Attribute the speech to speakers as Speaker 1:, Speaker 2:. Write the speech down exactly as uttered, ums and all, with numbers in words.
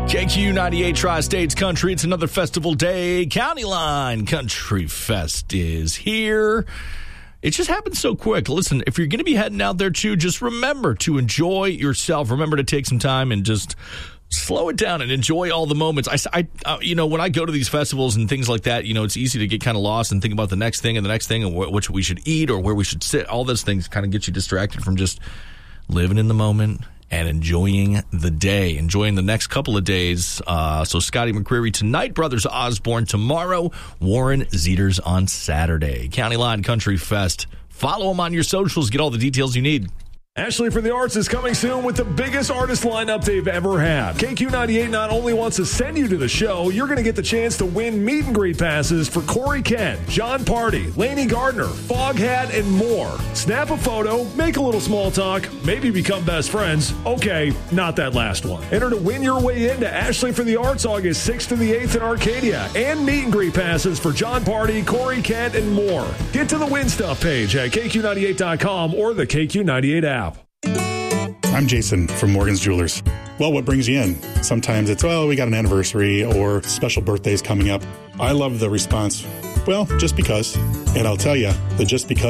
Speaker 1: K Q ninety-eight Tri-States Country. It's another festival day. County Line Country Fest is here. It just happens so quick. Listen, if you're going to be heading out there too, just remember to enjoy yourself. Remember to take some time and just slow it down and enjoy all the moments. I, I uh, you know, when I go to these festivals and things like that, you know, it's easy to get kind of lost and think about the next thing and the next thing and wh- what we should eat or where we should sit. All those things kind of get you distracted from just living in the moment and enjoying the day, enjoying the next couple of days. Uh, so Scotty McCreery tonight, Brothers Osborne tomorrow, Warren Zeters on Saturday. County Line Country Fest. Follow them on your socials. Get all the details you need.
Speaker 2: Ashley for the Arts is coming soon with the biggest artist lineup they've ever had. K Q ninety-eight not only wants to send you to the show, you're going to get the chance to win meet and greet passes for Corey Kent, John Party, Lainey Gardner, Foghat, and more. Snap a photo, make a little small talk, maybe become best friends. Okay, not that last one. Enter to win your way into Ashley for the Arts August sixth to the eighth in Arcadia and meet and greet passes for John Party, Corey Kent, and more. Get to the Win Stuff page at K Q ninety-eight dot com or the K Q ninety-eight app.
Speaker 3: I'm Jason from Morgan's Jewelers. Well, what brings you in? Sometimes it's, well, we got an anniversary or special birthdays coming up. I love the response, well, just because. And I'll tell you that just because